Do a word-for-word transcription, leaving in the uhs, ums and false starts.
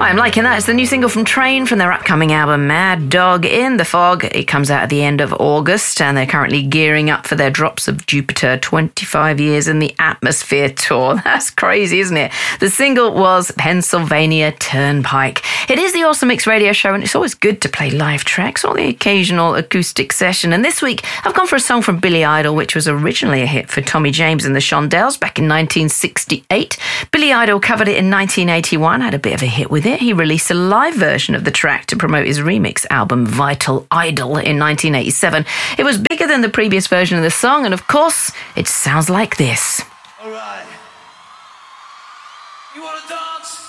I'm liking that. It's the new single from Train from their upcoming album Mad Dog in the Fog. It comes out at the end of August and they're currently gearing up for their Drops of Jupiter twenty-five years in the Atmosphere tour. That's crazy, isn't it? The single was Pennsylvania Turnpike. It is the Awesome Mix radio show and it's always good to play live tracks or the occasional acoustic session. And this week I've gone for a song from Billy Idol, which was originally a hit for Tommy James and the Shondells back in nineteen sixty-eight. Billy Idol covered it in nineteen eighty-one, had a bit of a hit with it. He released a live version of the track to promote his remix album Vital Idol in nineteen eighty-seven. It was bigger than the previous version of the song, and of course, it sounds like this. All right. You want to dance?